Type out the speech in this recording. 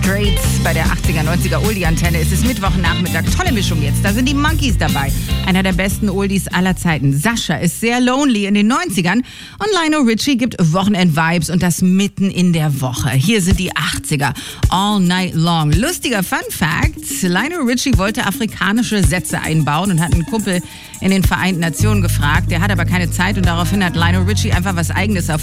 Straits bei der 80er, 90er Oldie-Antenne. Es ist Mittwochnachmittag. Tolle Mischung jetzt. Da sind die Monkeys dabei. Einer der besten Oldies aller Zeiten. Sascha ist sehr lonely in den 90ern. Und Lionel Richie gibt Wochenend-Vibes und das mitten in der Woche. Hier sind die 80er. All Night Long. Lustiger Fun-Fact. Lionel Richie wollte afrikanische Sätze einbauen und hat einen Kumpel in den Vereinten Nationen gefragt. Der hat aber keine Zeit und daraufhin hat Lionel Richie einfach was Eigenes erfunden.